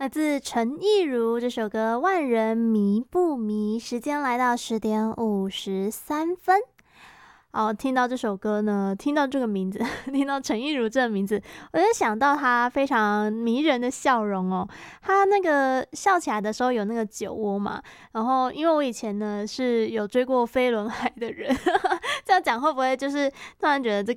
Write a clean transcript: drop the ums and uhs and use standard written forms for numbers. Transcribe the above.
来自陈亦儒这首歌《万人迷不迷》，时间来到10:53。哦，听到这首歌呢，听到这个名字，听到陈亦儒这个名字，我就想到他非常迷人的笑容哦。他那个笑起来的时候有那个酒窝嘛，然后因为我以前呢是有追过飞轮海的人，这样讲会不会就是突然觉得这个